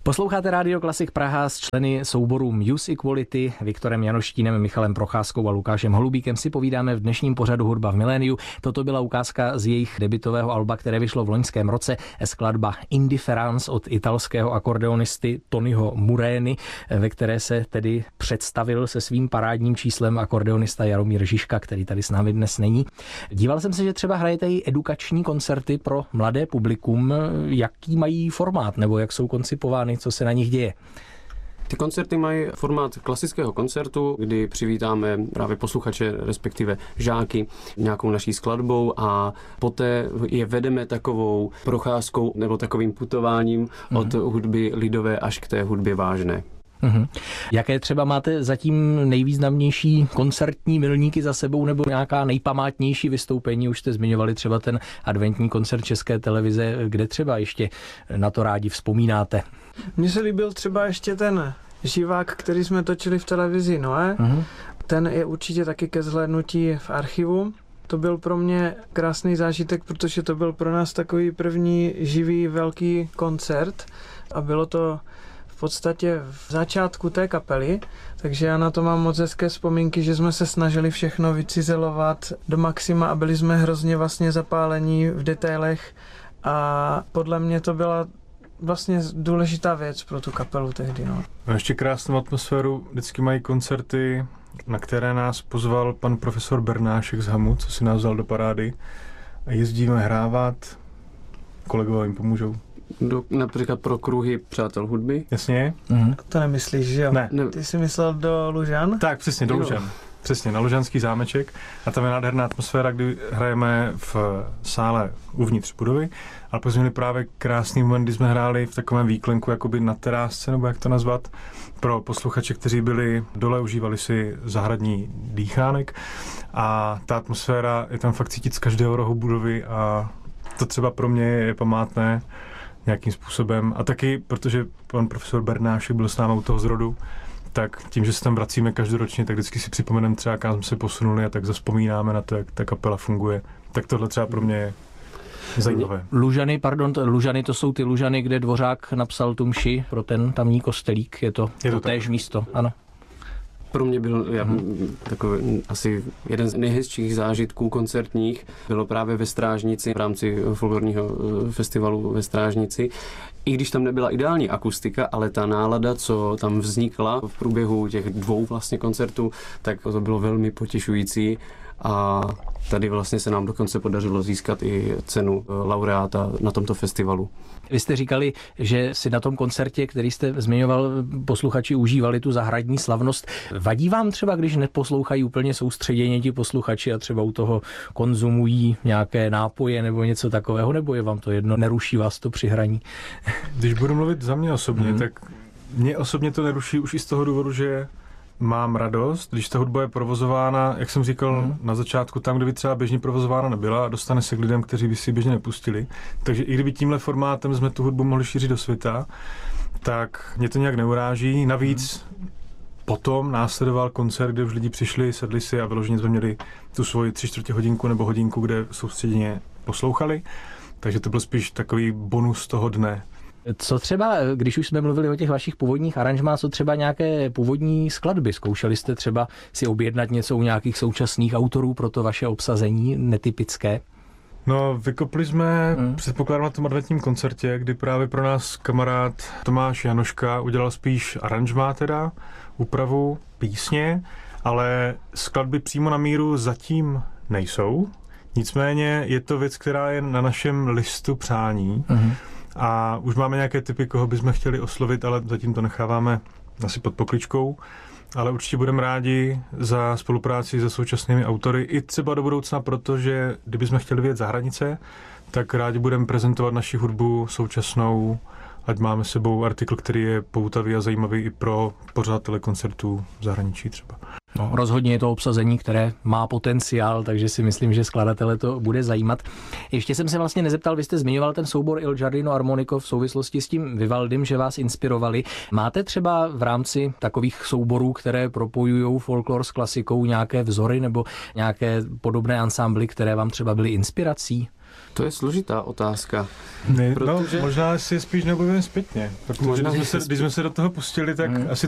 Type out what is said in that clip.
Posloucháte Rádio Klasik Praha s členy souboru Muse Equality, Viktorem Janoštínem, Michalem Procházkou a Lukášem Holubíkem si povídáme v dnešním pořadu Hudba v miléniu. Toto byla ukázka z jejich debutového alba, které vyšlo v loňském roce, skladba Indifference od italského akordeonisty Tonyho Murény, ve které se tedy představil se svým parádním číslem akordeonista Jaromír Žižka, který tady s námi dnes není. Díval jsem se, že třeba hrajete i edukační koncerty pro mladé publikum. Jaký mají formát nebo jak jsou koncipovány, co se na nich děje? Ty koncerty mají formát klasického koncertu, kdy přivítáme právě posluchače, respektive žáky nějakou naší skladbou a poté je vedeme takovou procházkou nebo takovým putováním od hudby lidové až k té hudbě vážné. Jaké třeba máte zatím nejvýznamnější koncertní milníky za sebou nebo nějaká nejpamátnější vystoupení? Už jste zmiňovali třeba ten adventní koncert České televize, kde třeba ještě na to rádi vzpomínáte? Mně se líbil třeba ještě ten živák, který jsme točili v televizi Noé. Ten je určitě taky ke zhlédnutí v archivu. To byl pro mě krásný zážitek, protože to byl pro nás takový první živý velký koncert a bylo to v podstatě v začátku té kapely, takže já na to mám moc hezké vzpomínky, že jsme se snažili všechno vycizelovat do maxima a byli jsme hrozně vlastně zapálení v detailech a podle mě to byla vlastně důležitá věc pro tu kapelu tehdy. No. A ještě krásnou atmosféru vždycky mají koncerty, na které nás pozval pan profesor Bernášek z Hamu, co si nás vzal do parády a jezdíme hrávat, kolegové jim pomůžou. Například pro kruhy přátel hudby. Jasně. To nemyslíš, že jo? Ne. Ty jsi myslel do Lužan? Tak, přesně, do Lužan. Přesně, na Lužanský zámeček. A tam je nádherná atmosféra, kdy hrajeme v sále uvnitř budovy. Ale pak jsme měli právě krásný moment, kdy jsme hráli v takovém výklenku, jakoby na terásce, nebo jak to nazvat, pro posluchače, kteří byli dole, užívali si zahradní dýchánek. A ta atmosféra je tam fakt cítit z každého rohu budovy a to třeba pro mě je památné nějakým způsobem. A taky, protože pan profesor Bernášek byl s námi u toho zrodu, tak tím, že se tam vracíme každoročně, tak vždycky si připomeneme třeba, kam jsme se posunuli a tak zavzpomínáme na to, jak ta kapela funguje. Tak tohle třeba pro mě je zajímavé. Lužany, to jsou ty Lužany, kde Dvořák napsal tu mši pro ten tamní kostelík. Je to též místo, ano. Pro mě byl takový asi jeden z nejhezčích zážitků koncertních. Bylo právě ve Strážnici, v rámci folklorního festivalu ve Strážnici. I když tam nebyla ideální akustika, ale ta nálada, co tam vznikla v průběhu těch 2 vlastně koncertů, tak to bylo velmi potěšující. A tady vlastně se nám dokonce podařilo získat i cenu laureáta na tomto festivalu. Vy jste říkali, že si na tom koncertě, který jste zmiňoval, posluchači užívali tu zahradní slavnost. Vadí vám třeba, když neposlouchají úplně soustředěně ti posluchači a třeba u toho konzumují nějaké nápoje nebo něco takového, nebo je vám to jedno, neruší vás to při hraní? Když budu mluvit za mě osobně, tak mě osobně to neruší už i z toho důvodu, že mám radost, když ta hudba je provozována, jak jsem říkal na začátku, tam, kde by třeba běžně provozována nebyla a dostane se k lidem, kteří by si běžně nepustili. Takže i kdyby tímhle formátem jsme tu hudbu mohli šířit do světa, tak mě to nějak neuráží. Navíc potom následoval koncert, kde už lidi přišli, sedli si a vyloženě jsme měli tu svoji 3/4 hodinku nebo hodinku, kde soustředěně poslouchali. Takže to byl spíš takový bonus toho dne. Co třeba, když už jsme mluvili o těch vašich původních aranžmách, co třeba nějaké původní skladby? Zkoušeli jste třeba si objednat něco u nějakých současných autorů pro to vaše obsazení netypické? No, vykopli jsme, předpokládám na tom adventním koncertě, kdy právě pro nás kamarád Tomáš Janoška udělal spíš aranžmá teda, úpravu písně, ale skladby přímo na míru zatím nejsou. Nicméně je to věc, která je na našem listu přání. A už máme nějaké typy, koho bychom chtěli oslovit, ale zatím to necháváme asi pod pokličkou. Ale určitě budeme rádi za spolupráci se současnými autory i třeba do budoucna, protože kdybychom chtěli vyjet za hranice, tak rádi budeme prezentovat naši hudbu současnou, ať máme s sebou artikl, který je poutavý a zajímavý i pro pořadatele koncertů v zahraničí třeba. No, rozhodně je to obsazení, které má potenciál, takže si myslím, že skladatele to bude zajímat. Ještě jsem se vlastně nezeptal, vy jste zmiňoval ten soubor Il Giardino Armonico v souvislosti s tím Vivaldym, že vás inspirovali. Máte třeba v rámci takových souborů, které propojují folklor s klasikou, nějaké vzory nebo nějaké podobné ansámbly, které vám třeba byly inspirací? To je složitá otázka. Protože... No, možná si je spíš neobjevujeme zpětně, protože když jsme se do toho pustili, tak asi